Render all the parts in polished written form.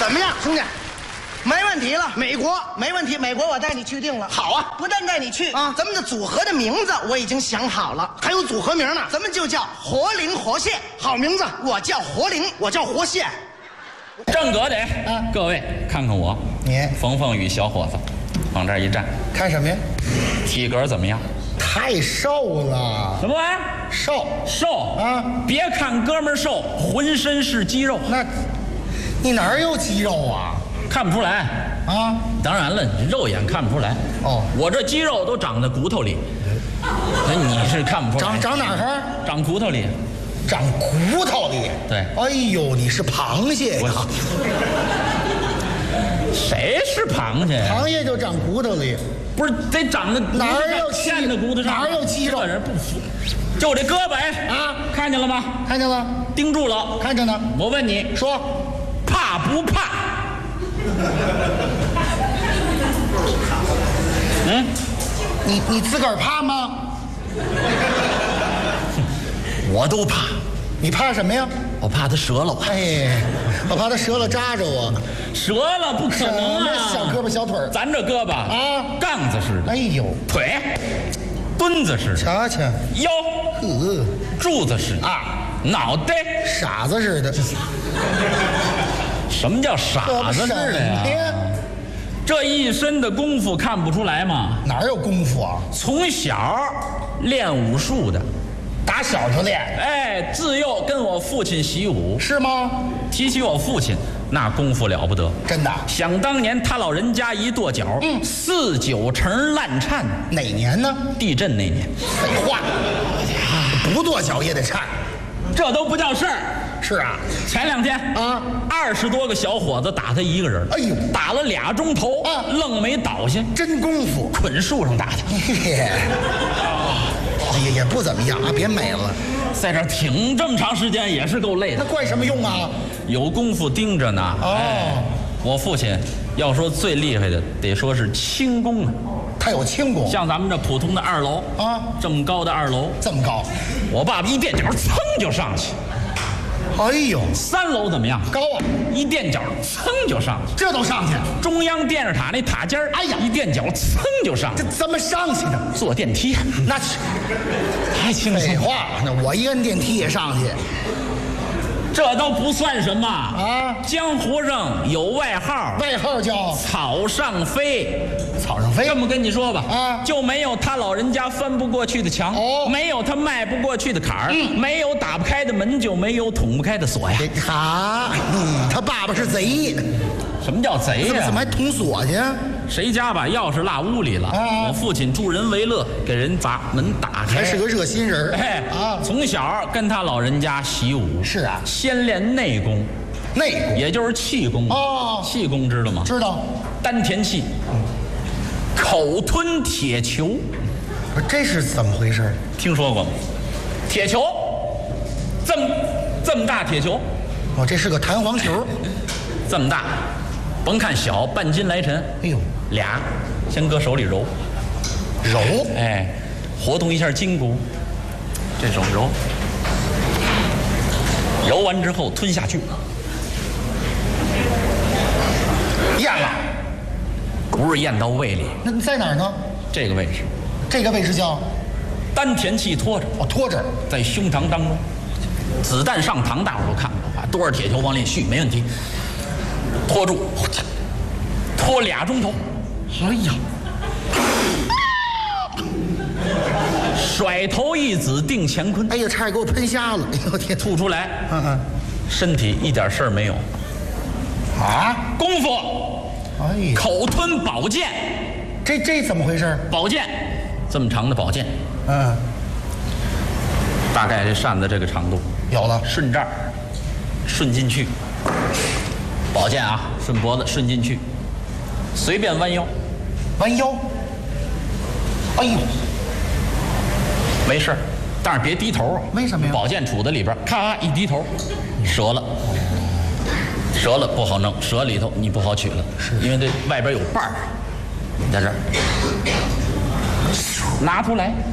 怎么样，兄弟？没问题了，美国没问题，美国我带你去定了。好啊，不但带你去啊，咱们的组合的名字我已经想好了，还有组合名呢，咱们就叫活灵活现，好名字。我叫活灵，我叫活现。 正格的，各位看看我， 你冯凤雨小伙子，往这儿一站， 看什么呀？ 体格怎么样？ 太瘦了， 什么玩意儿？瘦啊！ 别看哥们儿瘦，浑身是肌肉。 那，你哪儿有肌肉啊？ 看不出来啊？ 当然了，你肉眼看不出来。 哦， 我这肌肉都长在骨头里，那你是看不出来。 长哪儿？ 长骨头里。 长骨头里。 对。 哎呦，你是螃蟹呀？ 谁是螃蟹呀？ 螃蟹就长骨头里。 不是得长在哪儿有嵌在骨头上？ 哪儿有肌肉？ 这人不服。就我这胳膊啊， 看见了吗？ 看见了， 盯住了， 看着呢。 我问你， 说， 怕不怕？嗯， 你自个儿怕吗？ 我都怕。 你怕什么呀？ 我怕它折了。 哎，我怕它折了扎着我。 折了不可能啊！ 小胳膊小腿儿， 咱这胳膊啊， 杠子似的。 哎呦， 腿墩子似的。 瞧瞧， 腰柱子似的啊， 脑袋傻子似的。 什么叫傻子似的呀？这一身的功夫看不出来吗？ 哪有功夫啊？ 从小练武术的。 打小就练， 哎，自幼跟我父亲习武。 是吗？ 提起我父亲，那功夫了不得， 真的。 想当年他老人家一跺脚，49成烂颤。 哪年呢？ 地震那年。 废话，不跺脚也得颤， 这都不叫事儿。 是啊， 前2天啊 ，20多个小伙子打他一个人， 哎呦， 打了2钟头，愣没倒下， 真功夫， 捆树上打他。 也不怎么样啊，别美了， 在这儿挺这么长时间也是够累的。 那怪什么用啊？ 有功夫盯着呢。 哦， 我父亲要说最厉害的，得说是轻功啊。 他有轻功， 像咱们这普通的2楼啊， 这么高的2楼， 这么高， 我爸爸一垫脚，噌就上去。 哎呦 ，3楼怎么样？ 高啊！ 一垫脚，噌就上去。 这都上去？ 中央电视塔那塔尖儿， 哎呀， 一垫脚，噌就上去。 这怎么上去的？ 坐电梯， 那太轻松。 废话，那我一摁电梯也上去。 这都不算什么啊！ 江湖上有外号， 外号叫草上飞。 草上飞， 这么跟你说吧， 啊， 就没有他老人家翻不过去的墙，没有他迈不过去的坎儿，没有打不开的门，就没有捅不开的锁呀。 他爸爸是贼。 什么叫贼呀？ 怎么还捅锁去？ 谁家把钥匙落屋里了？我父亲助人为乐，给人把门打开， 还是个热心人。 哎啊，从小跟他老人家习武。 是啊， 先练内功， 内功也就是气功。 哦， 气功知道吗？ 知道。 丹田气，口吞铁球。 这是怎么回事？ 听说过吗？铁球，这么大铁球。 哦，这是个弹簧球， 这么大。甭看小，半斤来沉。 哎呦， 俩，先搁手里揉，哎，活动一下筋骨。这手揉完之后吞下去，咽了，不是咽到胃里。 那在哪儿呢？ 这个位置， 这个位置叫丹田气拖着。 哦，拖着， 在胸膛当中，子弹上膛，大伙都看过，把多少铁球往里续，没问题。拖住，拖2钟头。 哎呀， 甩头一指定乾坤。 哎呀，差点给我喷瞎了！哎呦天， 吐出来，身体一点事儿没有。 啊， 功夫， 哎呀， 口吞宝剑。 这怎么回事？ 宝剑，这么长的宝剑，大概这扇子这个长度， 有了， 顺这儿，顺进去。宝剑啊，顺脖子，顺进去，随便弯腰， 弯腰。哎呦， 没事，但是别低头。 为什么呀？ 宝剑杵在里边，咔一低头，折了不好弄，折里头你不好取了，因为这外边有把儿，在这儿拿出来，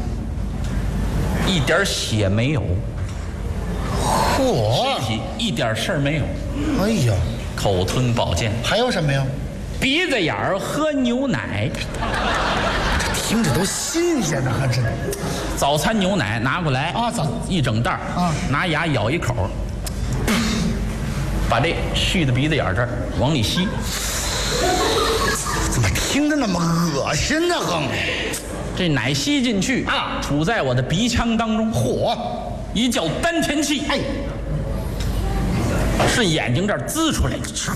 一点血没有， 嚯， 身体一点事儿没有。 哎呀， 口吞保健。 还有什么呀？ 鼻子眼儿喝牛奶， 听着都新鲜的，还真。 早餐牛奶拿过来啊， 一整袋啊，拿牙咬一口，把这续的鼻子眼儿这儿往里吸。 怎么听着那么恶心呢？哼！ 这奶吸进去啊，处在我的鼻腔当中， 嚯， 一叫丹田气，哎，顺眼睛这儿滋出来，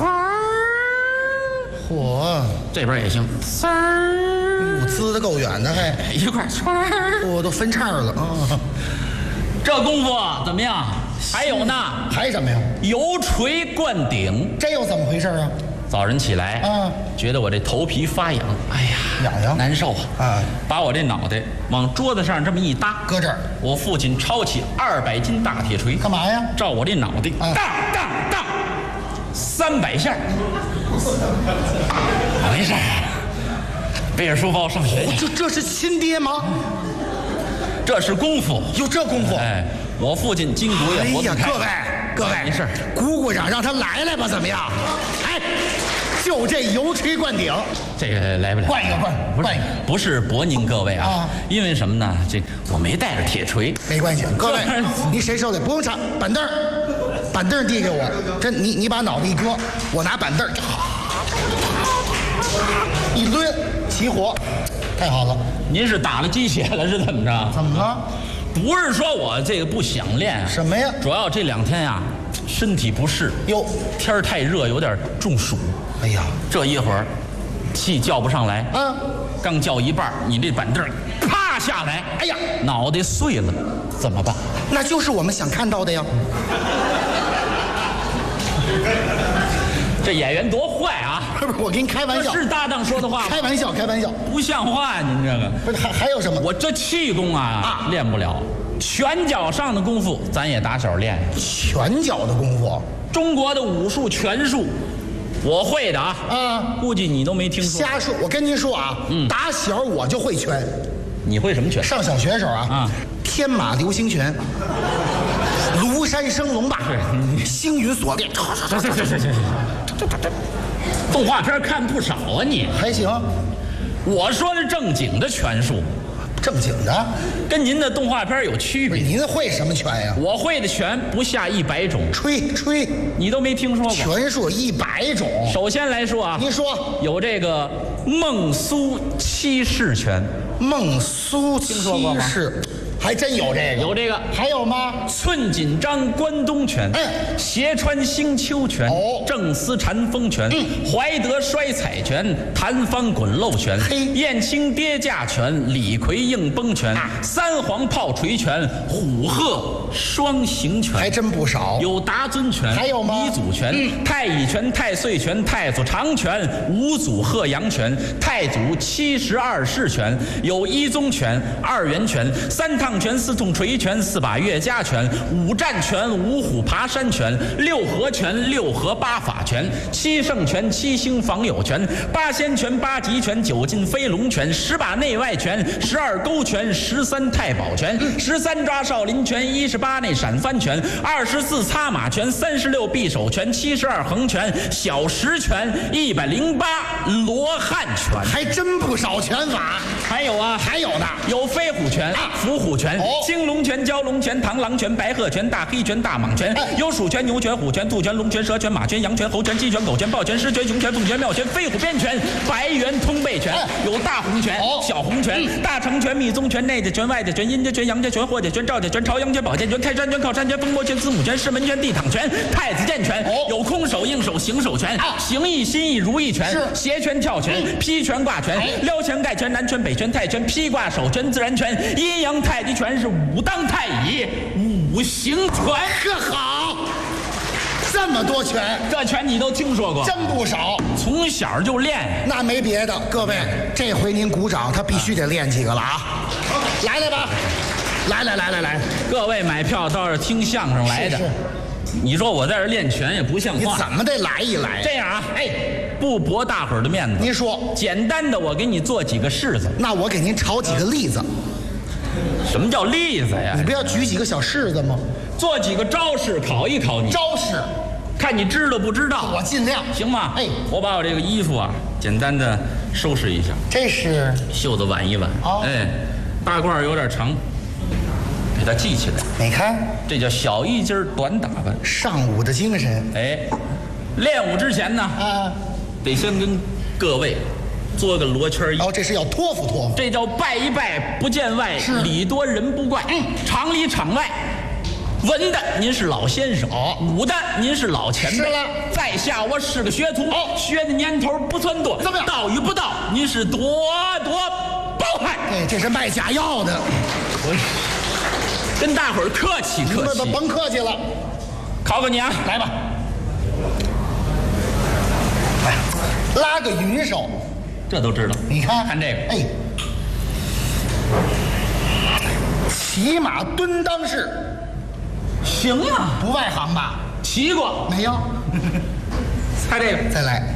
嚯， 这边也行， 滋得够远的，还一块儿， 我都分叉了啊！ 这功夫怎么样？还有呢？ 还什么呀？ 油锤灌顶， 这又怎么回事啊？ 早晨起来啊，觉得我这头皮发痒，哎呀， 痒难受啊！把我这脑袋往桌子上这么一搭， 搁这儿。我父亲抄起200斤大铁锤， 干嘛呀？ 照我这脑袋，当当当，300下。没事，背着书包上学去。 这是亲爹吗？ 这是功夫， 有这功夫？ 哎，我父亲筋骨也活动开。 各位， 没事， 鼓掌，让他来吧，怎么样？哎，就这油锤灌顶， 这个来不了。 灌一个， 不是驳您各位啊，因为什么呢？这我没带着铁锤。 没关系，各位，你谁手里不用插板凳，板凳递给我，这你把脑袋一搁，我拿板凳，一抡，起火，太好了。 您是打了鸡血了是怎么着？ 怎么了？ 不是说我这个不想练， 什么呀？ 主要这2天呀，身体不适。 哟， 天儿太热，有点中暑。 哎呀， 这一会儿气叫不上来。啊，刚叫一半，你这板凳啪下来，哎呀，脑袋碎了，怎么办？ 那就是我们想看到的呀。 这演员多坏啊！ 不是，我跟你开玩笑， 是搭档说的话吗？ 开玩笑， 不像话！您这个不是还有什么？ 我这气功啊练不了，拳脚上的功夫咱也打小练。 拳脚的功夫， 中国的武术拳术，我会的啊！估计你都没听说。 瞎说！我跟您说啊，打小我就会拳。 你会什么拳？ 上小学的时候啊，天马流星拳。庐山升龙霸，星云锁链， 动画片看不少啊，你还行。 我说的正经的拳术， 正经的， 跟您的动画片有区别。 您会什么拳呀？ 我会的拳不下100种。 吹， 你都没听说过？ 拳术100种。 首先来说啊， 您说有这个孟苏七式拳。 孟苏七式。还真有这个， 有这个， 还有吗？ 寸锦章关东拳，斜穿星丘拳，正丝缠风拳，怀德摔彩拳，谭方滚漏拳，燕青跌架拳，李逵硬崩拳，三皇炮锤拳，虎鹤双形拳， 还真不少。 有达尊拳， 还有吗？ 彝祖拳，太乙拳，太岁拳，太祖长拳，五祖鹤阳拳，太祖72式拳，有一宗拳、2元拳、3趟拳、4通锤拳、4把岳家拳、5战拳、5虎爬山拳、6合拳、6合8法拳、7圣拳、7星防友拳、8仙拳、8极拳、9进飞龙拳、10把内外拳、12勾拳、13太保拳、13抓少林拳、18内闪翻拳、24擦马拳、36匕首拳、72横拳、小石拳、108罗汉拳， 还真不少拳法。 还有啊， 还有呢， 有飞虎拳、伏虎拳、青龙拳、蛟龙拳、螳螂拳、白鹤拳、大黑拳、大蟒拳，有鼠拳、牛拳、虎拳、兔拳、龙拳、蛇拳、马拳、羊拳、猴拳、鸡拳、狗拳、豹拳、狮拳、熊拳、凤拳、妙拳、飞虎鞭拳、白猿通背拳，有大红拳、小红拳、大成拳、密宗拳、内家拳、外家拳、阴家拳、阳家拳、霍家拳、赵家拳、朝阳拳、宝剑拳、开山拳、靠山拳、风魔拳、子母拳、师门拳、地躺拳、太子剑拳，有空手、硬手、行手拳、形意、心意、如意拳、斜拳、跳拳、劈拳、挂拳、撩拳、盖拳、南拳、北拳、泰拳、劈挂手拳、自然拳、阴阳太极拳是武当太乙5行拳。 呵，好，这么多拳， 这拳你都听说过？ 真不少， 从小就练。 那没别的，各位，这回您鼓掌，他必须得练几个了啊！来吧，来， 各位买票倒是听相声来的。 是。 你说我在这练拳也不像话， 你怎么得来一来？ 这样啊，不驳大伙儿的面子。 您说， 简单的，我给你做几个式子。 那我给您炒几个例子。 什么叫例子呀？ 你不要举几个小式子吗？ 做几个招式考一考你。 招式， 看你知道不知道。 我尽量。 行吗？ 哎， 我把我这个衣服啊，简单的收拾一下， 这是袖子挽一挽。 哦哎，大褂有点长，给它系起来。 你看， 这叫小衣襟短打扮。 上午的精神。 哎，练武之前呢，得先跟各位做个罗圈揖。 哦，这是要托付托付。 这叫拜一拜，不见外， 是礼多人不怪。场里场外，文的您是老先生，武的您是老前辈。 是了， 在下我是个学徒，学的年头不算多。 怎么样？ 到与不到，您是多包涵。 对，这是卖假药的。 跟大伙儿客气客气。 甭客气了， 考考你啊， 来吧。哎，拉个云手， 这都知道。 你看， 看这个， 哎，骑马蹲裆式， 行啊， 不外行吧？ 骑过没有。 猜这个， 再来，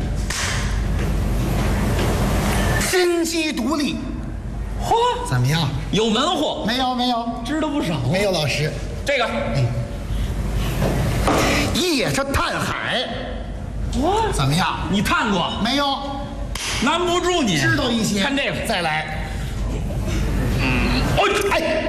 金鸡独立， 嚯， 怎么样？ 有门户， 没有，没有， 知道不少。 没有，老师。 这个， 夜叉探海， 哇， 怎么样？ 你探过？ 没有， 难不住你。 知道一些。 看这个， 再来。 哎。